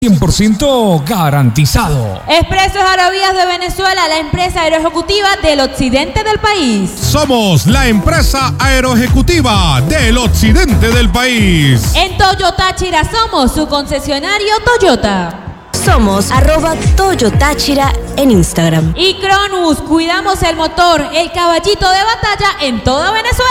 100% garantizado. Expresos Aerovías de Venezuela, la empresa aeroejecutiva del occidente del país. Somos la empresa aeroejecutiva del occidente del país. En Toyota Táchira somos su concesionario Toyota. Somos @Toyotáchira en Instagram. Y Cronus, cuidamos el motor, el caballito de batalla en toda Venezuela.